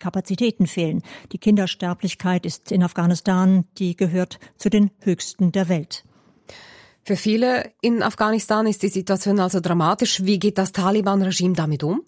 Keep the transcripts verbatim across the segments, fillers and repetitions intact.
Kapazitäten fehlen. Die Kindersterblichkeit ist in Afghanistan, die gehört zu den höchsten der Welt. Für viele in Afghanistan ist die Situation also dramatisch. Wie geht das Taliban-Regime damit um?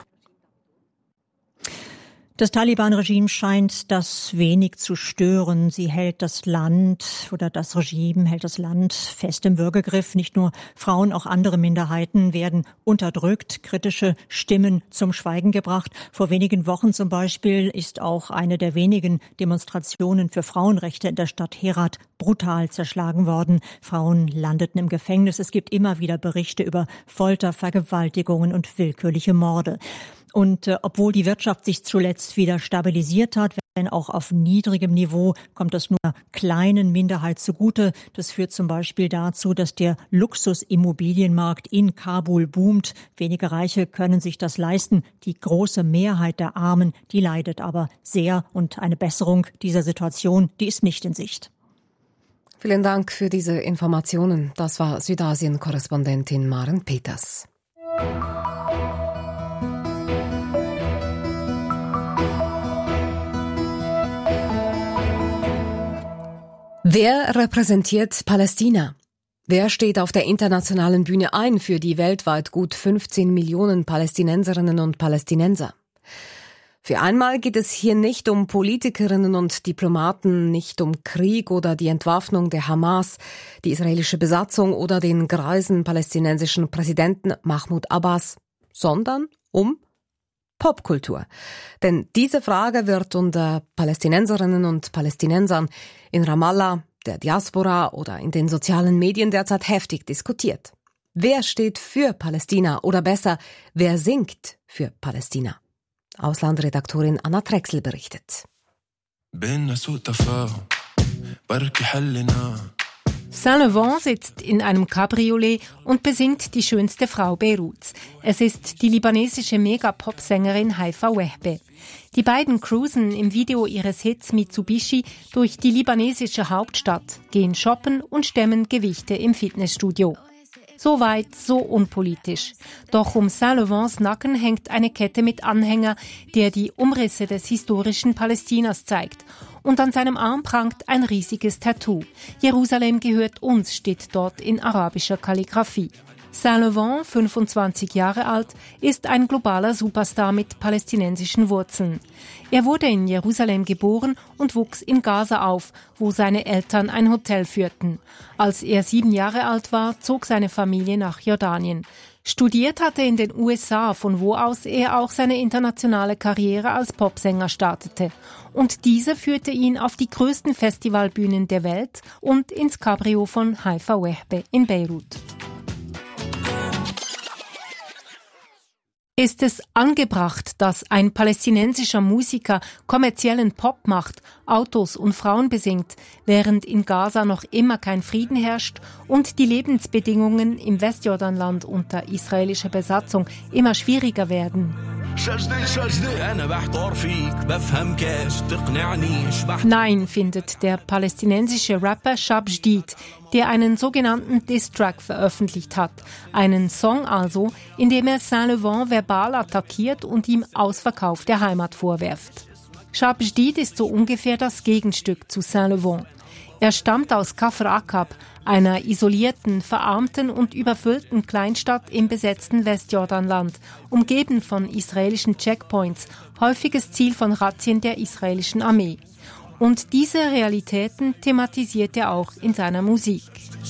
Das Taliban-Regime scheint das wenig zu stören. Sie hält das Land oder das Regime hält das Land fest im Würgegriff. Nicht nur Frauen, auch andere Minderheiten werden unterdrückt, kritische Stimmen zum Schweigen gebracht. Vor wenigen Wochen zum Beispiel ist auch eine der wenigen Demonstrationen für Frauenrechte in der Stadt Herat brutal zerschlagen worden. Frauen landeten im Gefängnis. Es gibt immer wieder Berichte über Folter, Vergewaltigungen und willkürliche Morde. Und äh, obwohl die Wirtschaft sich zuletzt wieder stabilisiert hat, wenn auch auf niedrigem Niveau, kommt das nur einer kleinen Minderheit zugute. Das führt zum Beispiel dazu, dass der Luxusimmobilienmarkt in Kabul boomt. Wenige Reiche können sich das leisten. Die große Mehrheit der Armen, die leidet aber sehr. Und eine Besserung dieser Situation, die ist nicht in Sicht. Vielen Dank für diese Informationen. Das war Südasien-Korrespondentin Maren Peters. Wer repräsentiert Palästina? Wer steht auf der internationalen Bühne ein für die weltweit gut fünfzehn Millionen Palästinenserinnen und Palästinenser? Für einmal geht es hier nicht um Politikerinnen und Diplomaten, nicht um Krieg oder die Entwaffnung der Hamas, die israelische Besatzung oder den greisen palästinensischen Präsidenten Mahmoud Abbas, sondern um Popkultur. Denn diese Frage wird unter Palästinenserinnen und Palästinensern in Ramallah, der Diaspora oder in den sozialen Medien derzeit heftig diskutiert. Wer steht für Palästina oder besser, wer singt für Palästina? Auslandredaktorin Anna Trexel berichtet. Saint-Laurent sitzt in einem Cabriolet und besingt die schönste Frau Beiruts. Es ist die libanesische Mega-Pop-Sängerin Haifa Wehbe. Die beiden cruisen im Video ihres Hits Mitsubishi durch die libanesische Hauptstadt, gehen shoppen und stemmen Gewichte im Fitnessstudio. So weit, so unpolitisch. Doch um Saint-Laurents Nacken hängt eine Kette mit Anhänger, der die Umrisse des historischen Palästinas zeigt. Und an seinem Arm prangt ein riesiges Tattoo. Jerusalem gehört uns, steht dort in arabischer Kalligraphie. Saint-Laurent, fünfundzwanzig Jahre alt, ist ein globaler Superstar mit palästinensischen Wurzeln. Er wurde in Jerusalem geboren und wuchs in Gaza auf, wo seine Eltern ein Hotel führten. Als er sieben Jahre alt war, zog seine Familie nach Jordanien. Studiert hatte er in den U S A, von wo aus er auch seine internationale Karriere als Popsänger startete. Und diese führte ihn auf die größten Festivalbühnen der Welt und ins Cabrio von Haifa Wehbe in Beirut. Ist es angebracht, dass ein palästinensischer Musiker kommerziellen Pop macht, Autos und Frauen besingt, während in Gaza noch immer kein Frieden herrscht und die Lebensbedingungen im Westjordanland unter israelischer Besatzung immer schwieriger werden? Nein, findet der palästinensische Rapper Shab Jdid, der einen sogenannten Diss-Track veröffentlicht hat. Einen Song also, in dem er Saint-Laurent verbal attackiert und ihm Ausverkauf der Heimat vorwirft. Shab Jdid ist so ungefähr das Gegenstück zu Saint-Laurent. Er stammt aus Kafr Akab, einer isolierten, verarmten und überfüllten Kleinstadt im besetzten Westjordanland, umgeben von israelischen Checkpoints, häufiges Ziel von Razzien der israelischen Armee. Und diese Realitäten thematisiert er auch in seiner Musik.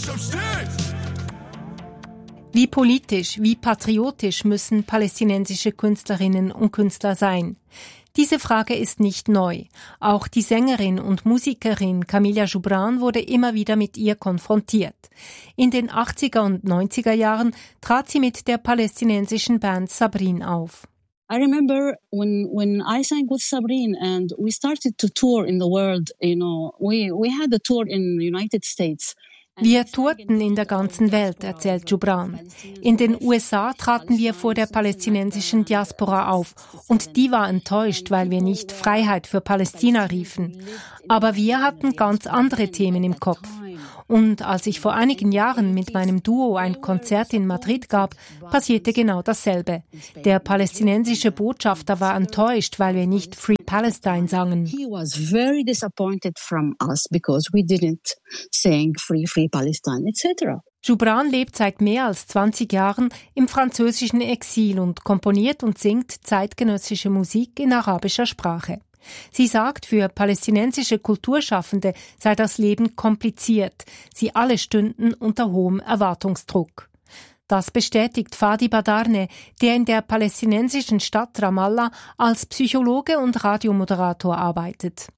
Wie politisch, wie patriotisch müssen palästinensische Künstlerinnen und Künstler sein? Diese Frage ist nicht neu. Auch die Sängerin und Musikerin Camilla Joubran wurde immer wieder mit ihr konfrontiert. In den achtziger und neunziger Jahren trat sie mit der palästinensischen Band Sabrin auf. I remember when when I sang with Sabrin and we started to tour in the world, you know, we we had a tour in the United States. Wir tourten in der ganzen Welt, erzählt Joubran. In den U S A traten wir vor der palästinensischen Diaspora auf und die war enttäuscht, weil wir nicht Freiheit für Palästina riefen. Aber wir hatten ganz andere Themen im Kopf. Und als ich vor einigen Jahren mit meinem Duo ein Konzert in Madrid gab, passierte genau dasselbe. Der palästinensische Botschafter war enttäuscht, weil wir nicht Free Palestine sangen. He was very disappointed from us because we didn't sing Free Free Palestine et cetera. Joubran lebt seit mehr als zwanzig Jahren im französischen Exil und komponiert und singt zeitgenössische Musik in arabischer Sprache. Sie sagt, für palästinensische Kulturschaffende sei das Leben kompliziert. Sie alle stünden unter hohem Erwartungsdruck. Das bestätigt Fadi Badarne, der in der palästinensischen Stadt Ramallah als Psychologe und Radiomoderator arbeitet.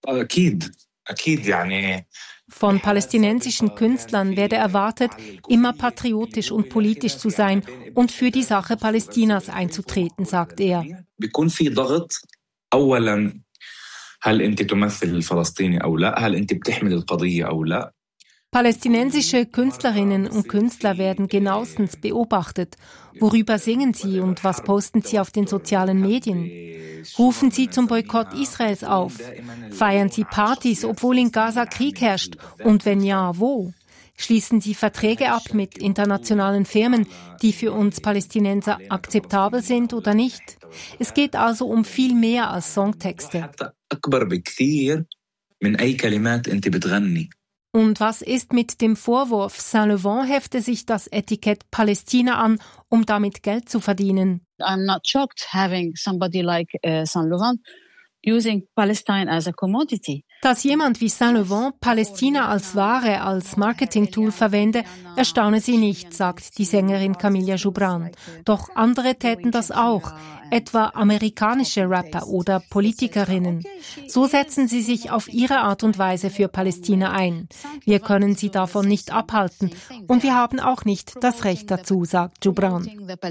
Von palästinensischen Künstlern werde erwartet, immer patriotisch und politisch zu sein und für die Sache Palästinas einzutreten, sagt er. Palästinensische Künstlerinnen und Künstler werden genauestens beobachtet. Worüber singen sie und was posten sie auf den sozialen Medien? Rufen sie zum Boykott Israels auf? Feiern sie Partys, obwohl in Gaza Krieg herrscht? Und wenn ja, wo? Schließen sie Verträge ab mit internationalen Firmen, die für uns Palästinenser akzeptabel sind oder nicht? Es geht also um viel mehr als Songtexte. Und was ist mit dem Vorwurf, Saint-Levant hefte sich das Etikett Palästina an, um damit Geld zu verdienen? I'm not shocked having somebody like uh, Saint-Levant using Palestine as a commodity. Dass jemand wie Saint-Levant Palästina als Ware, als Marketingtool verwende, erstaune sie nicht, sagt die Sängerin Camilla Joubran. Doch andere täten das auch, etwa amerikanische Rapper oder Politikerinnen. So setzen sie sich auf ihre Art und Weise für Palästina ein. Wir können sie davon nicht abhalten und wir haben auch nicht das Recht dazu, sagt Joubran.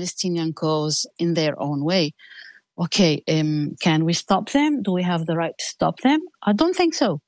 Okay, um, can we stop them? Do we have the right to stop them? I don't think so.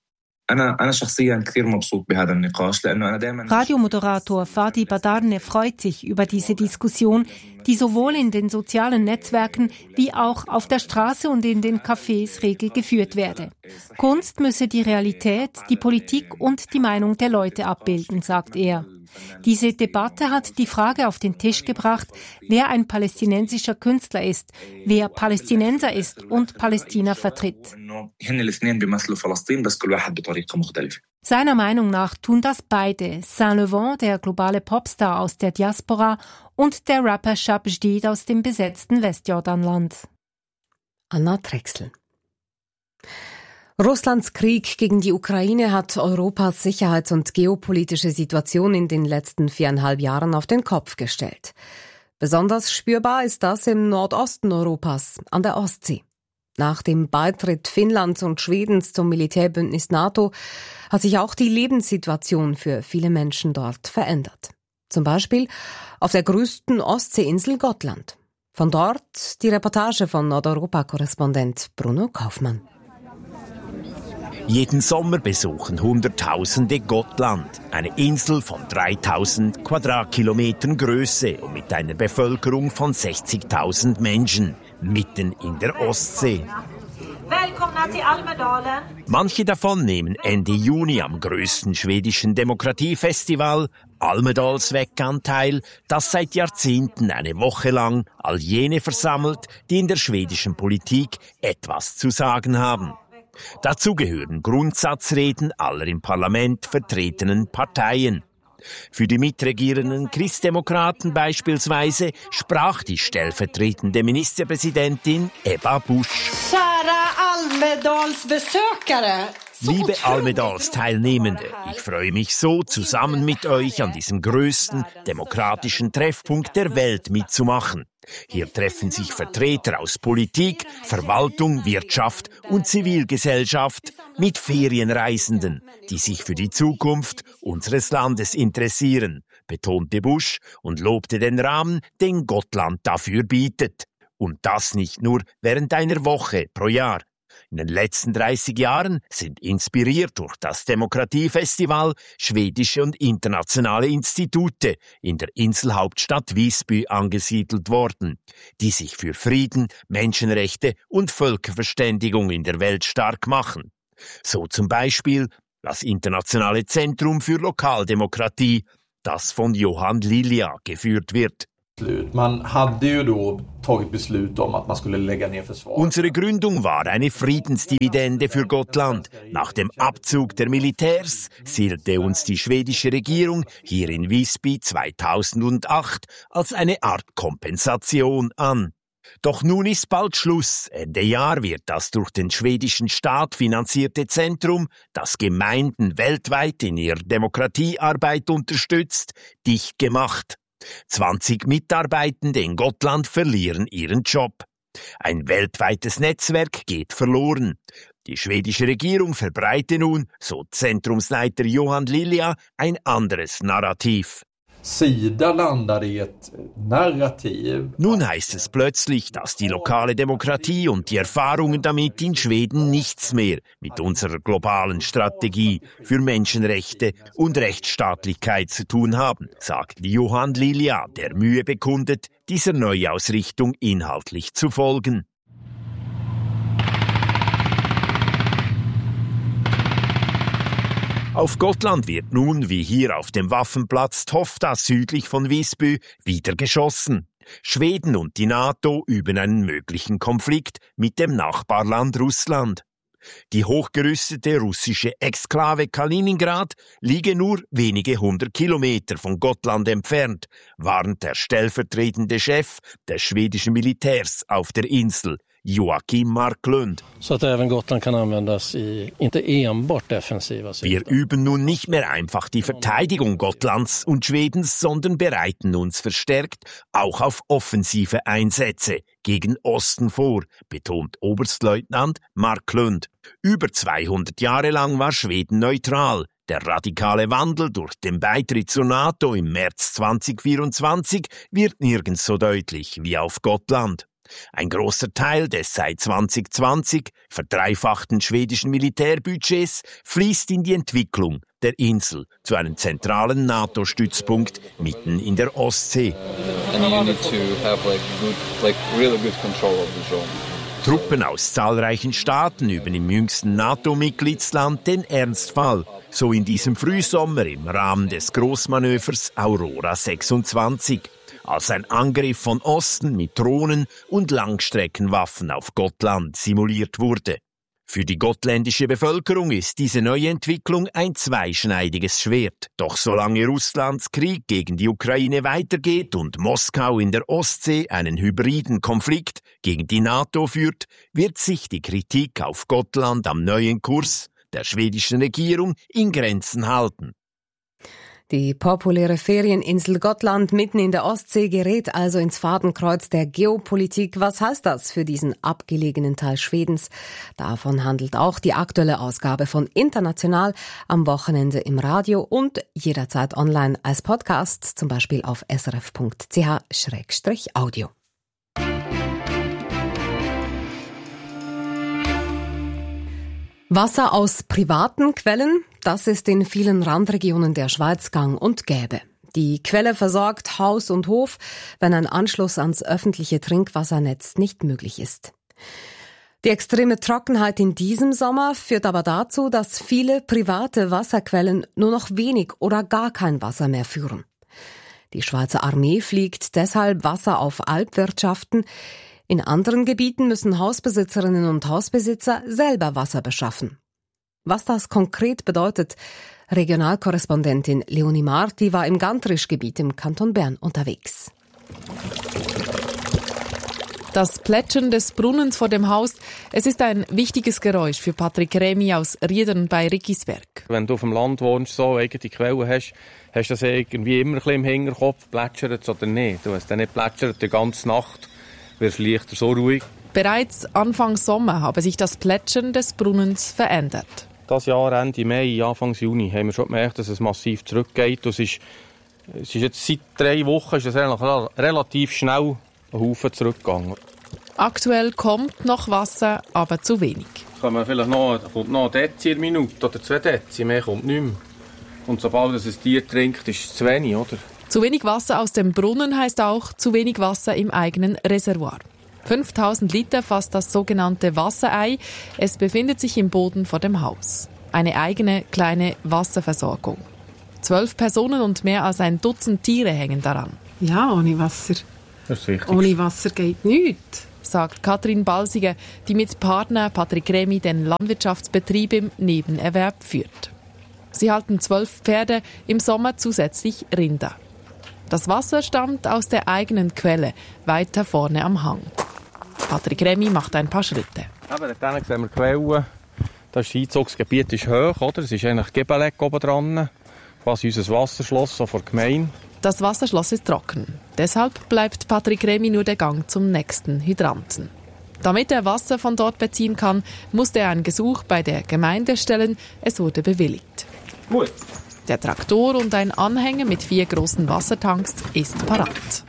Radiomoderator Fadi Badarne freut sich über diese Diskussion, die sowohl in den sozialen Netzwerken wie auch auf der Straße und in den Cafés rege geführt werde. Kunst müsse die Realität, die Politik und die Meinung der Leute abbilden, sagt er. Diese Debatte hat die Frage auf den Tisch gebracht, wer ein palästinensischer Künstler ist, wer Palästinenser ist und Palästina vertritt. Seiner Meinung nach tun das beide, Saint-Levant, der globale Popstar aus der Diaspora, und der Rapper Shab Jdid aus dem besetzten Westjordanland. Anna Drechsel. Russlands Krieg gegen die Ukraine hat Europas sicherheits- und geopolitische Situation in den letzten viereinhalb Jahren auf den Kopf gestellt. Besonders spürbar ist das im Nordosten Europas, an der Ostsee. Nach dem Beitritt Finnlands und Schwedens zum Militärbündnis NATO hat sich auch die Lebenssituation für viele Menschen dort verändert. Zum Beispiel auf der größten Ostseeinsel Gotland. Von dort die Reportage von Nordeuropa-Korrespondent Bruno Kaufmann. Jeden Sommer besuchen Hunderttausende Gotland, eine Insel von dreitausend Quadratkilometern Größe und mit einer Bevölkerung von sechzigtausend Menschen, mitten in der Ostsee. Välkomna till Almedalen. Manche davon nehmen Ende Juni am größten schwedischen Demokratiefestival Almedalsveckan teil, das seit Jahrzehnten eine Woche lang all jene versammelt, die in der schwedischen Politik etwas zu sagen haben. Dazu gehören Grundsatzreden aller im Parlament vertretenen Parteien. Für die mitregierenden Christdemokraten beispielsweise sprach die stellvertretende Ministerpräsidentin Ebba Busch. Liebe Almedals-Teilnehmende, ich freue mich so, zusammen mit euch an diesem größten demokratischen Treffpunkt der Welt mitzumachen. Hier treffen sich Vertreter aus Politik, Verwaltung, Wirtschaft und Zivilgesellschaft mit Ferienreisenden, die sich für die Zukunft unseres Landes interessieren, betonte Busch und lobte den Rahmen, den Gotland dafür bietet. Und das nicht nur während einer Woche pro Jahr. In den letzten dreißig Jahren sind inspiriert durch das Demokratiefestival schwedische und internationale Institute in der Inselhauptstadt Visby angesiedelt worden, die sich für Frieden, Menschenrechte und Völkerverständigung in der Welt stark machen. So zum Beispiel das Internationale Zentrum für Lokaldemokratie, das von Johan Lilja geführt wird. Man hade ju då tagit beslut om att man skulle lägga ner försvaret. Unsere Gründung war eine Friedensdividende für Gotland. Nach dem Abzug der Militärs siedelte uns die schwedische Regierung hier in Visby zweitausendacht als eine Art Kompensation an. Doch nun ist bald Schluss. Ende Jahr wird das durch den schwedischen Staat finanzierte Zentrum, das Gemeinden weltweit in ihrer Demokratiearbeit unterstützt, dicht gemacht. zwanzig Mitarbeitende in Gotland verlieren ihren Job. Ein weltweites Netzwerk geht verloren. Die schwedische Regierung verbreite nun, so Zentrumsleiter Johan Lilja, ein anderes Narrativ. Sida landar i ett narrativ. Nun heißt es plötzlich, dass die lokale Demokratie und die Erfahrungen damit in Schweden nichts mehr mit unserer globalen Strategie für Menschenrechte und Rechtsstaatlichkeit zu tun haben, sagt Johan Lilja, der Mühe bekundet, dieser Neuausrichtung inhaltlich zu folgen. Auf Gotland wird nun, wie hier auf dem Waffenplatz Tofta südlich von Visby, wieder geschossen. Schweden und die NATO üben einen möglichen Konflikt mit dem Nachbarland Russland. Die hochgerüstete russische Exklave Kaliningrad liege nur wenige hundert Kilometer von Gotland entfernt, warnt der stellvertretende Chef des schwedischen Militärs auf der Insel, Joakim Marklund. Så att även Gotland kan användas i inte enbart defensiva syften. Wir üben nun nicht mehr einfach die Verteidigung Gotlands und Schwedens, sondern bereiten uns verstärkt auch auf offensive Einsätze gegen Osten vor, betont Oberstleutnant Marklund. Über zweihundert Jahre lang war Schweden neutral. Der radikale Wandel durch den Beitritt zur NATO im März zweitausendvierundzwanzig wird nirgends so deutlich wie auf Gotland. Ein großer Teil des seit zweitausendzwanzig verdreifachten schwedischen Militärbudgets fließt in die Entwicklung der Insel zu einem zentralen NATO-Stützpunkt mitten in der Ostsee. Truppen aus zahlreichen Staaten üben im jüngsten NATO-Mitgliedsland den Ernstfall, so in diesem Frühsommer im Rahmen des Großmanövers Aurora sechsundzwanzig. Als ein Angriff von Osten mit Drohnen und Langstreckenwaffen auf Gotland simuliert wurde. Für die gotländische Bevölkerung ist diese neue Entwicklung ein zweischneidiges Schwert. Doch solange Russlands Krieg gegen die Ukraine weitergeht und Moskau in der Ostsee einen hybriden Konflikt gegen die NATO führt, wird sich die Kritik auf Gotland am neuen Kurs der schwedischen Regierung in Grenzen halten. Die populäre Ferieninsel Gotland mitten in der Ostsee gerät also ins Fadenkreuz der Geopolitik. Was heißt das für diesen abgelegenen Teil Schwedens? Davon handelt auch die aktuelle Ausgabe von International am Wochenende im Radio und jederzeit online als Podcast, zum Beispiel auf srf punkt c h slash audio. Wasser aus privaten Quellen, das ist in vielen Randregionen der Schweiz gang und gäbe. Die Quelle versorgt Haus und Hof, wenn ein Anschluss ans öffentliche Trinkwassernetz nicht möglich ist. Die extreme Trockenheit in diesem Sommer führt aber dazu, dass viele private Wasserquellen nur noch wenig oder gar kein Wasser mehr führen. Die Schweizer Armee fliegt deshalb Wasser auf Alpwirtschaften. In anderen Gebieten müssen Hausbesitzerinnen und Hausbesitzer selber Wasser beschaffen. Was das konkret bedeutet, Regionalkorrespondentin Leonie Marti war im Gantrisch-Gebiet im Kanton Bern unterwegs. Das Plätschern des Brunnens vor dem Haus, es ist ein wichtiges Geräusch für Patrick Remy aus Riedern bei Rickisberg. Wenn du auf dem Land wohnst, so eigene Quellen hast, hast du das irgendwie immer ein bisschen im Hinterkopf, plätschert es oder nicht. Du hast dann nicht plätschert die ganze Nacht, wird es leichter so ruhig. Bereits Anfang Sommer habe sich das Plätschern des Brunnens verändert. Das Jahr, Ende Mai, Anfang Juni, haben wir schon gemerkt, dass es massiv zurückgeht. Es ist, es ist jetzt seit drei Wochen ist es relativ schnell ein Haufen zurückgegangen. Aktuell kommt noch Wasser, aber zu wenig. Kommt vielleicht noch, kommt noch ein Dezi in der Minute oder zwei Dezi, mehr kommt nicht mehr. Und sobald es ein Tier trinkt, ist es zu wenig, oder? Zu wenig Wasser aus dem Brunnen heisst auch zu wenig Wasser im eigenen Reservoir. fünftausend Liter fasst das sogenannte Wasserei. Es befindet sich im Boden vor dem Haus. Eine eigene kleine Wasserversorgung. Zwölf Personen und mehr als ein Dutzend Tiere hängen daran. Ja, ohne Wasser. Das ist wichtig. Ohne Wasser geht nichts, sagt Katrin Balsiger, die mit Partner Patrick Remy den Landwirtschaftsbetrieb im Nebenerwerb führt. Sie halten zwölf Pferde, im Sommer zusätzlich Rinder. Das Wasser stammt aus der eigenen Quelle, weiter vorne am Hang. Patrick Remy macht ein paar Schritte. Aber dort sehen wir die Quelle. Das Einzugsgebiet ist hoch, oder? Es ist eigentlich Gebeleck oben dran, quasi unser Wasserschloss so vor der Gemeinde. Das Wasserschloss ist trocken. Deshalb bleibt Patrick Remy nur der Gang zum nächsten Hydranten. Damit er Wasser von dort beziehen kann, musste er ein Gesuch bei der Gemeinde stellen. Es wurde bewilligt. Gut. Der Traktor und ein Anhänger mit vier großen Wassertanks ist parat.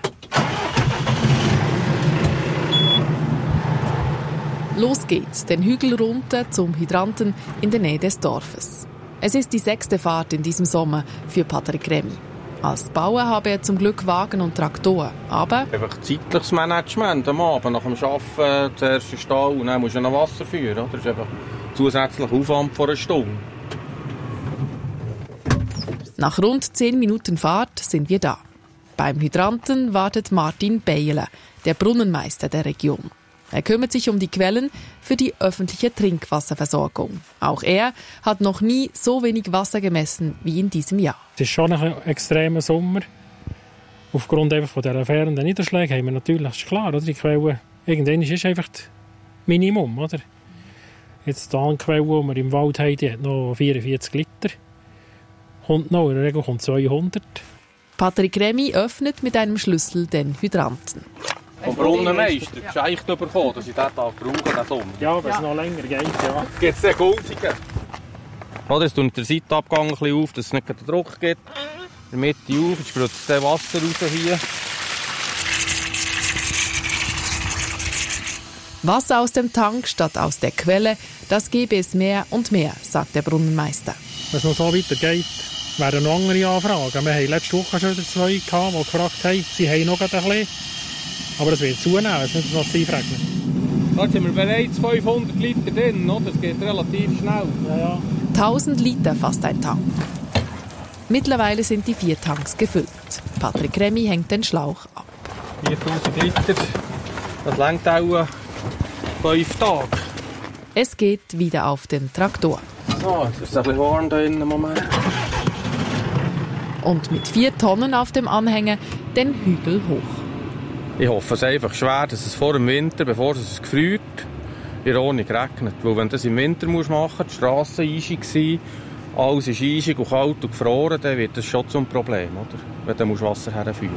Los geht's, den Hügel runter zum Hydranten in der Nähe des Dorfes. Es ist die sechste Fahrt in diesem Sommer für Patrick Remy. Als Bauer habe er zum Glück Wagen und Traktor, aber... Einfach zeitliches Management am Abend, nach dem Arbeiten zuerst in den Stall und dann musst du noch Wasser führen. Oder? Das ist einfach zusätzlicher Aufwand vor einer Stunde. Nach rund zehn Minuten Fahrt sind wir da. Beim Hydranten wartet Martin Bejele, der Brunnenmeister der Region. Er kümmert sich um die Quellen für die öffentliche Trinkwasserversorgung. Auch er hat noch nie so wenig Wasser gemessen wie in diesem Jahr. Es ist schon ein extremer Sommer. Aufgrund einfach von dieser fehlenden Niederschläge haben wir natürlich, das ist klar, oder? Die Quelle, irgendwann ist einfach das Minimum. Oder? Jetzt die Anquelle, die wir im Wald haben, die hat noch vierundvierzig Liter. Kommt noch, in der Regel kommt zweihundert. Patrick Remy öffnet mit einem Schlüssel den Hydranten. Vom Brunnenmeister gescheicht bekommen, dass ich diesen Tag brauche, diesen Sommer. Ja, wenn es ja. noch länger geht, ja. Gibt es den Goldigen? Oder es tut der Seitenabgang ein bisschen auf, dass es nicht den Druck gibt. In der Mitte auf, jetzt spritzt das Wasser raus hier. Wasser aus dem Tank statt aus der Quelle, das gebe es mehr und mehr, sagt der Brunnenmeister. Wenn es noch so weitergeht, werden noch andere Anfragen. Wir hatten letzte Woche schon zwei, gehabt, die gefragt haben, sie haben noch ein bisschen. Aber es wird zunehmen, es wird massiv regnen. Jetzt sind wir bereits fünfhundert Liter drin, oder? Das geht relativ schnell. Ja, ja. tausend Liter fast ein Tank. Mittlerweile sind die vier Tanks gefüllt. Patrick Remy hängt den Schlauch ab. viertausend Liter, das reicht auch fünf Tage. Es geht wieder auf den Traktor. Oh, jetzt ist es ein bisschen warm da im Moment. Und mit vier Tonnen auf dem Anhänger den Hügel hoch. Ich hoffe es einfach schwer, dass es vor dem Winter, bevor es gefriert, in Ronny regnet. Weil wenn du das im Winter machen musst, die Strassen eisig waren, alles ist eisig und kalt und gefroren, dann wird das schon zum Problem, oder? Wenn du musst Wasser herführen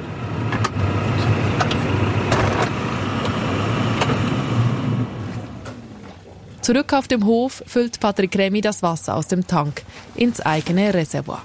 musst. Zurück auf dem Hof füllt Patrick Remy das Wasser aus dem Tank ins eigene Reservoir.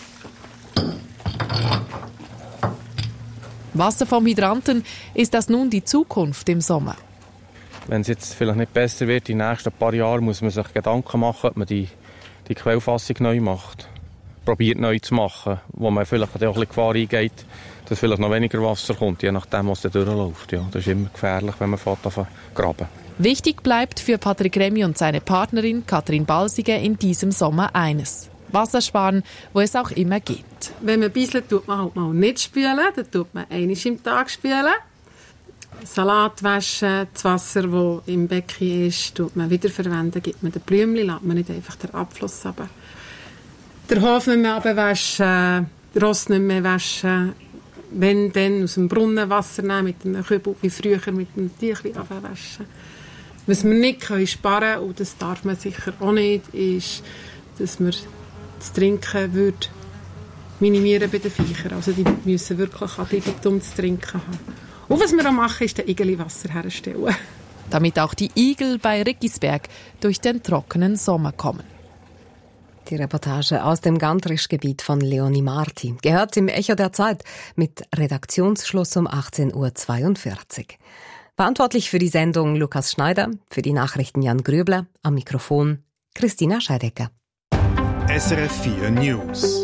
Wasser vom Hydranten, ist das nun die Zukunft im Sommer? Wenn es jetzt vielleicht nicht besser wird, in den nächsten paar Jahren, muss man sich Gedanken machen, ob man die, die Quellfassung neu macht. Probiert neu zu machen, wo man vielleicht auch ein bisschen Gefahr eingeht, dass vielleicht noch weniger Wasser kommt, je nachdem, was da durchläuft. Ja, das ist immer gefährlich, wenn man fährt auf graben. Wichtig bleibt für Patrick Remy und seine Partnerin Katrin Balsiger in diesem Sommer eines: Wasser sparen, wo es auch immer geht. Wenn man bisselt, tut man halt mal nicht spülen. Dann tut man einmal im Tag spülen. Salat waschen, das Wasser, das im Becken ist, tut man wiederverwenden, gibt man den Blümchen, lässt man nicht einfach den Abfluss runter. Den Hof nicht mehr abwaschen, den Ross nicht mehr waschen. Wenn dann aus dem Brunnen Wasser nehmen, mit einem Kübel, wie früher mit einem Tüchlein abwaschen. Was wir nicht sparen können, und das darf man sicher auch nicht, ist, dass wir das Trinken würde minimieren bei den Viechern. Also die müssen wirklich Ableitung zum Trinken haben. Und was wir auch machen, ist den Igel Wasser herstellen. Damit auch die Igel bei Rickisberg durch den trockenen Sommer kommen. Die Reportage aus dem Gantrisch-Gebiet von Leonie Marti gehört im Echo der Zeit mit Redaktionsschluss um achtzehn Uhr zweiundvierzig. Verantwortlich für die Sendung Lukas Schneider, für die Nachrichten Jan Grübler, am Mikrofon Christina Scheidecker. S R F vier News.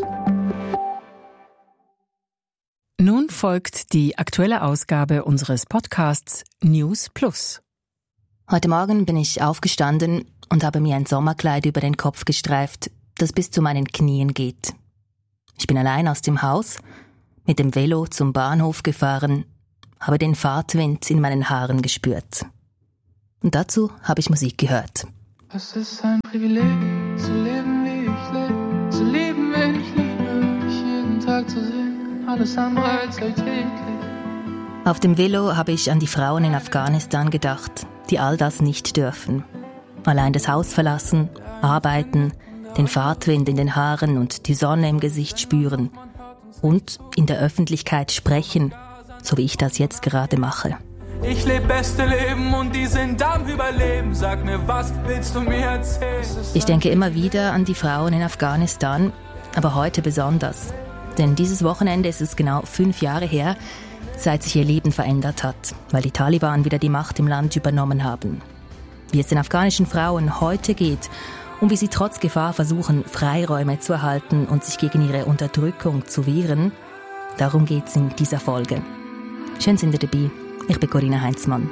Nun folgt die aktuelle Ausgabe unseres Podcasts News Plus. Heute Morgen bin ich aufgestanden und habe mir ein Sommerkleid über den Kopf gestreift, das bis zu meinen Knien geht. Ich bin allein aus dem Haus, mit dem Velo zum Bahnhof gefahren, habe den Fahrtwind in meinen Haaren gespürt. Und dazu habe ich Musik gehört. Es ist ein Privileg, zu leben, wie ich lebe, zu lieben, wen ich liebe, dich jeden Tag zu sehen, alles andere als alltäglich. Auf dem Velo habe ich an die Frauen in Afghanistan gedacht, die all das nicht dürfen. Allein das Haus verlassen, arbeiten, den Fahrtwind in den Haaren und die Sonne im Gesicht spüren und in der Öffentlichkeit sprechen, so wie ich das jetzt gerade mache. Ich lebe beste Leben und die sind am Überleben. Sag mir, was willst du mir erzählen? Ich denke immer wieder an die Frauen in Afghanistan, aber heute besonders. Denn dieses Wochenende ist es genau fünf Jahre her, seit sich ihr Leben verändert hat, weil die Taliban wieder die Macht im Land übernommen haben. Wie es den afghanischen Frauen heute geht und wie sie trotz Gefahr versuchen, Freiräume zu erhalten und sich gegen ihre Unterdrückung zu wehren, darum geht's in dieser Folge. Schön sind ihr dabei. Ich bin Corinna Heinzmann.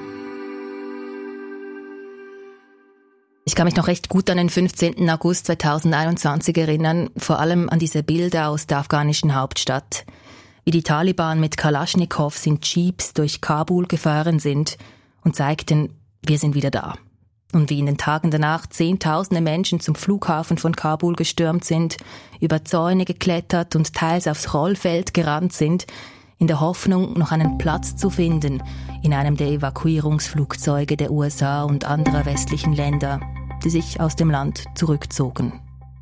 Ich kann mich noch recht gut an den fünfzehnten August zweitausendeinundzwanzig erinnern, vor allem an diese Bilder aus der afghanischen Hauptstadt, wie die Taliban mit Kalaschnikows in Jeeps durch Kabul gefahren sind und zeigten, wir sind wieder da. Und wie in den Tagen danach Zehntausende Menschen zum Flughafen von Kabul gestürmt sind, über Zäune geklettert und teils aufs Rollfeld gerannt sind, in der Hoffnung, noch einen Platz zu finden in einem der Evakuierungsflugzeuge der U S A und anderer westlichen Länder, die sich aus dem Land zurückzogen.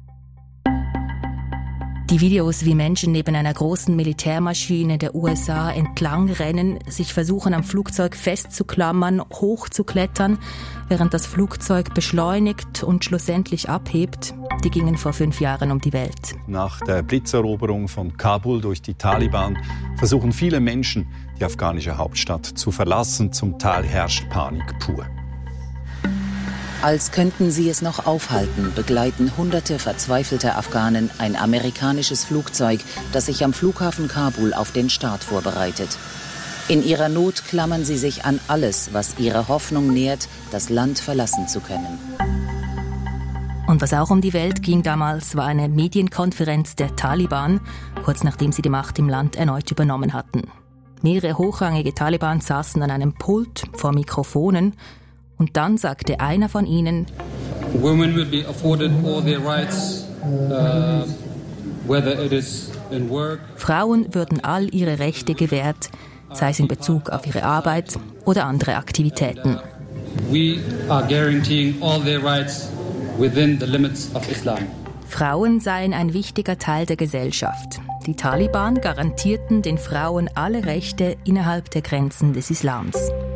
Die Videos, wie Menschen neben einer großen Militärmaschine der U S A entlang rennen, sich versuchen am Flugzeug festzuklammern, hochzuklettern, während das Flugzeug beschleunigt und schlussendlich abhebt, die gingen vor fünf Jahren um die Welt. Nach der Blitzeroberung von Kabul durch die Taliban versuchen viele Menschen, die afghanische Hauptstadt zu verlassen. Zum Teil herrscht Panik pur. Als könnten sie es noch aufhalten, begleiten hunderte verzweifelter Afghanen ein amerikanisches Flugzeug, das sich am Flughafen Kabul auf den Start vorbereitet. In ihrer Not klammern sie sich an alles, was ihre Hoffnung nährt, das Land verlassen zu können. Und was auch um die Welt ging damals, war eine Medienkonferenz der Taliban, kurz nachdem sie die Macht im Land erneut übernommen hatten. Mehrere hochrangige Taliban saßen an einem Pult vor Mikrofonen und dann sagte einer von ihnen: Women will be afforded all their rights, uh, whether it is in work. Frauen würden all ihre Rechte gewährt, sei es in Bezug auf ihre Arbeit oder andere Aktivitäten. We are guaranteeing all their rights within the limits of Islam. Frauen seien ein wichtiger Teil der Gesellschaft. Die Taliban garantierten den Frauen alle Rechte innerhalb der Grenzen des Islams.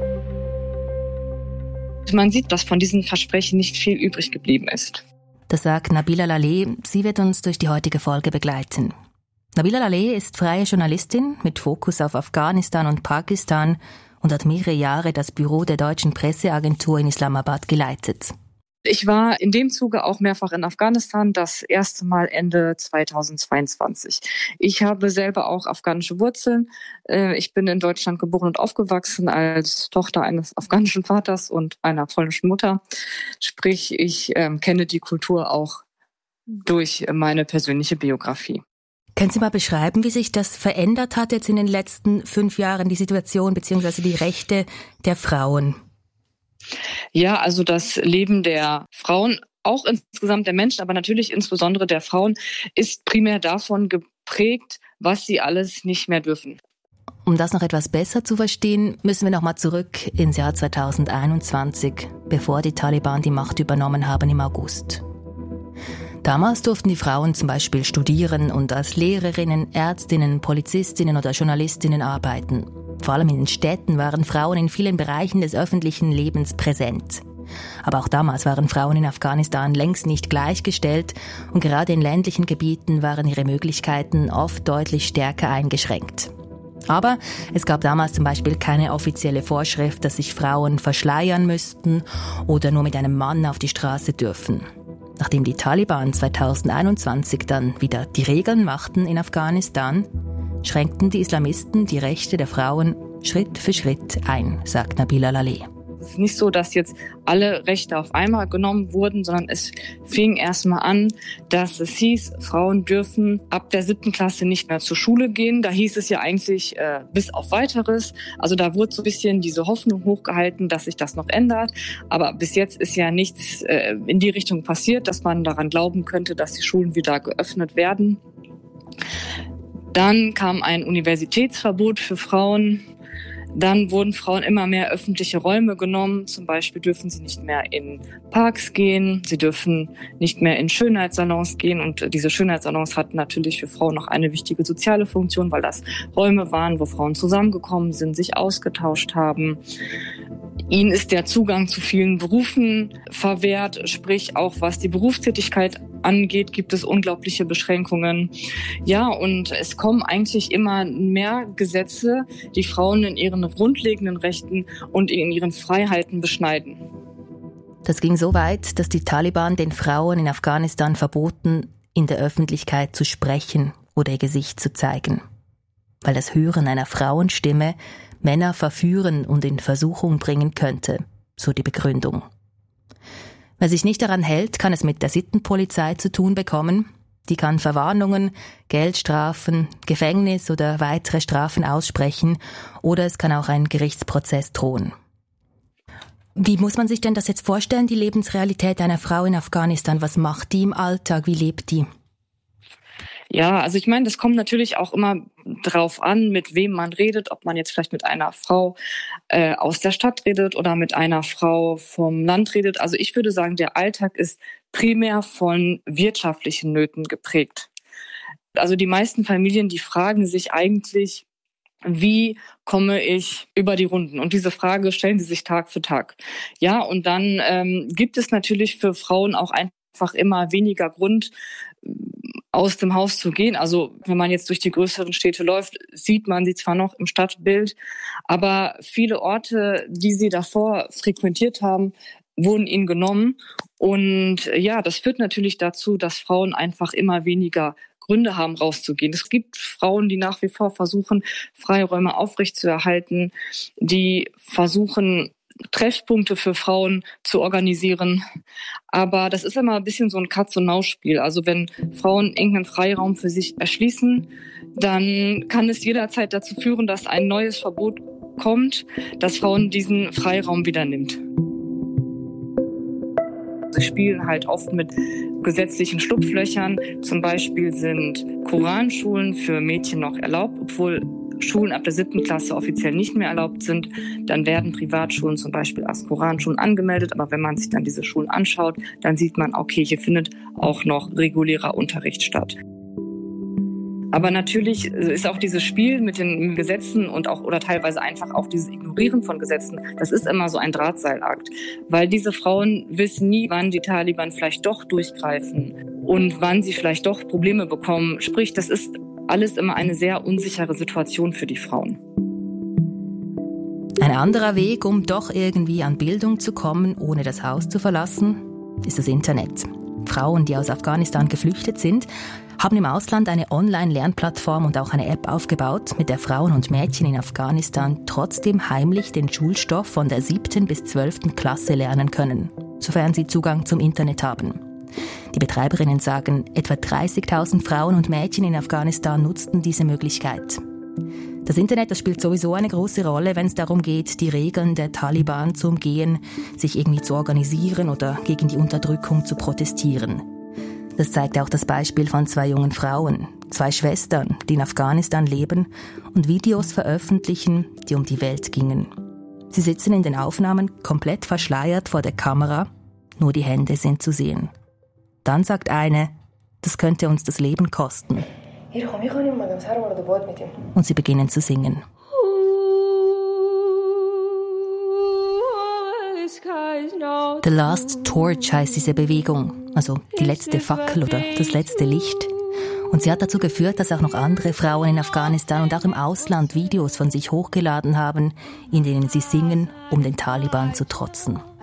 Man sieht, dass von diesen Versprechen nicht viel übrig geblieben ist. Das sagt Nabila Laleh. Sie wird uns durch die heutige Folge begleiten. Nabila Laleh ist freie Journalistin mit Fokus auf Afghanistan und Pakistan und hat mehrere Jahre das Büro der deutschen Presseagentur in Islamabad geleitet. Ich war in dem Zuge auch mehrfach in Afghanistan, das erste Mal Ende zweitausendzweiundzwanzig. Ich habe selber auch afghanische Wurzeln. Ich bin in Deutschland geboren und aufgewachsen als Tochter eines afghanischen Vaters und einer polnischen Mutter. Sprich, ich ähm, kenne die Kultur auch durch meine persönliche Biografie. Können Sie mal beschreiben, wie sich das verändert hat jetzt in den letzten fünf Jahren, die Situation bzw. die Rechte der Frauen? Ja, also das Leben der Frauen, auch insgesamt der Menschen, aber natürlich insbesondere der Frauen, ist primär davon geprägt, was sie alles nicht mehr dürfen. Um das noch etwas besser zu verstehen, müssen wir noch mal zurück ins Jahr zweitausendeinundzwanzig, bevor die Taliban die Macht übernommen haben im August. Damals durften die Frauen zum Beispiel studieren und als Lehrerinnen, Ärztinnen, Polizistinnen oder Journalistinnen arbeiten. Vor allem in den Städten waren Frauen in vielen Bereichen des öffentlichen Lebens präsent. Aber auch damals waren Frauen in Afghanistan längst nicht gleichgestellt und gerade in ländlichen Gebieten waren ihre Möglichkeiten oft deutlich stärker eingeschränkt. Aber es gab damals zum Beispiel keine offizielle Vorschrift, dass sich Frauen verschleiern müssten oder nur mit einem Mann auf die Straße dürfen. Nachdem die Taliban zweitausendeinundzwanzig dann wieder die Regeln machten in Afghanistan, schränkten die Islamisten die Rechte der Frauen Schritt für Schritt ein, sagt Nabila Laleh. Es ist nicht so, dass jetzt alle Rechte auf einmal genommen wurden, sondern es fing erstmal an, dass es hieß, Frauen dürfen ab der siebten Klasse nicht mehr zur Schule gehen. Da hieß es ja eigentlich äh, bis auf Weiteres. Also da wurde so ein bisschen diese Hoffnung hochgehalten, dass sich das noch ändert. Aber bis jetzt ist ja nichts äh, in die Richtung passiert, dass man daran glauben könnte, dass die Schulen wieder geöffnet werden. Dann kam ein Universitätsverbot für Frauen. Dann wurden Frauen immer mehr öffentliche Räume genommen. Zum Beispiel dürfen sie nicht mehr in Parks gehen. Sie dürfen nicht mehr in Schönheitssalons gehen. Und diese Schönheitssalons hatten natürlich für Frauen noch eine wichtige soziale Funktion, weil das Räume waren, wo Frauen zusammengekommen sind, sich ausgetauscht haben. Ihnen ist der Zugang zu vielen Berufen verwehrt, sprich auch was die Berufstätigkeit angeht, gibt es unglaubliche Beschränkungen. Ja, und es kommen eigentlich immer mehr Gesetze, die Frauen in ihren grundlegenden Rechten und in ihren Freiheiten beschneiden. Das ging so weit, dass die Taliban den Frauen in Afghanistan verboten, in der Öffentlichkeit zu sprechen oder ihr Gesicht zu zeigen. Weil das Hören einer Frauenstimme Männer verführen und in Versuchung bringen könnte, so die Begründung. Wer sich nicht daran hält, kann es mit der Sittenpolizei zu tun bekommen. Die kann Verwarnungen, Geldstrafen, Gefängnis oder weitere Strafen aussprechen oder es kann auch ein Gerichtsprozess drohen. Wie muss man sich denn das jetzt vorstellen, die Lebensrealität einer Frau in Afghanistan? Was macht die im Alltag? Wie lebt die? Ja, also ich meine, das kommt natürlich auch immer drauf an, mit wem man redet, ob man jetzt vielleicht mit einer Frau äh, aus der Stadt redet oder mit einer Frau vom Land redet. Also ich würde sagen, der Alltag ist primär von wirtschaftlichen Nöten geprägt. Also die meisten Familien, die fragen sich eigentlich, wie komme ich über die Runden? Und diese Frage stellen sie sich Tag für Tag. Ja, und dann ähm, gibt es natürlich für Frauen auch einfach immer weniger Grund, aus dem Haus zu gehen. Also wenn man jetzt durch die größeren Städte läuft, sieht man sie zwar noch im Stadtbild, aber viele Orte, die sie davor frequentiert haben, wurden ihnen genommen. Und ja, das führt natürlich dazu, dass Frauen einfach immer weniger Gründe haben, rauszugehen. Es gibt Frauen, die nach wie vor versuchen, Freiräume aufrechtzuerhalten, die versuchen, Treffpunkte für Frauen zu organisieren. Aber das ist immer ein bisschen so ein Katz-und-Maus-Spiel. Also wenn Frauen irgendeinen Freiraum für sich erschließen, dann kann es jederzeit dazu führen, dass ein neues Verbot kommt, dass Frauen diesen Freiraum wieder nimmt. Sie spielen halt oft mit gesetzlichen Schlupflöchern. Zum Beispiel sind Koranschulen für Mädchen noch erlaubt, obwohl Schulen ab der siebten Klasse offiziell nicht mehr erlaubt sind. Dann werden Privatschulen zum Beispiel als Koranschulen angemeldet. Aber wenn man sich dann diese Schulen anschaut, dann sieht man, okay, hier findet auch noch regulärer Unterricht statt. Aber natürlich ist auch dieses Spiel mit den Gesetzen und auch oder teilweise einfach auch dieses Ignorieren von Gesetzen, das ist immer so ein Drahtseilakt. Weil diese Frauen wissen nie, wann die Taliban vielleicht doch durchgreifen und wann sie vielleicht doch Probleme bekommen. Sprich, das ist alles immer eine sehr unsichere Situation für die Frauen. Ein anderer Weg, um doch irgendwie an Bildung zu kommen, ohne das Haus zu verlassen, ist das Internet. Frauen, die aus Afghanistan geflüchtet sind, haben im Ausland eine Online-Lernplattform und auch eine App aufgebaut, mit der Frauen und Mädchen in Afghanistan trotzdem heimlich den Schulstoff von der siebten bis zwölften Klasse lernen können, sofern sie Zugang zum Internet haben. Die Betreiberinnen sagen, etwa dreißigtausend Frauen und Mädchen in Afghanistan nutzten diese Möglichkeit. Das Internet, das spielt sowieso eine große Rolle, wenn es darum geht, die Regeln der Taliban zu umgehen, sich irgendwie zu organisieren oder gegen die Unterdrückung zu protestieren. Das zeigt auch das Beispiel von zwei jungen Frauen, zwei Schwestern, die in Afghanistan leben und Videos veröffentlichen, die um die Welt gingen. Sie sitzen in den Aufnahmen komplett verschleiert vor der Kamera, nur die Hände sind zu sehen. Dann sagt eine, das könnte uns das Leben kosten. Und sie beginnen zu singen. The Last Torch heißt diese Bewegung, also die letzte Fackel oder das letzte Licht. Und sie hat dazu geführt, dass auch noch andere Frauen in Afghanistan und auch im Ausland Videos von sich hochgeladen haben, in denen sie singen, um den Taliban zu trotzen.